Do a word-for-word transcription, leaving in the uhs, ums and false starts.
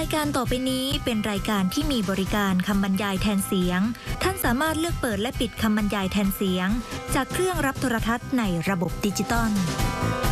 การต่อไปนี้เป็นรายการที่มีบริการคำบรรยายแทนเสียงท่านสามารถเลือกเปิดและปิดคำบรรยายแทนเสียงจากเครื่องรับโทรทัศน์ในระบบดิจิตอล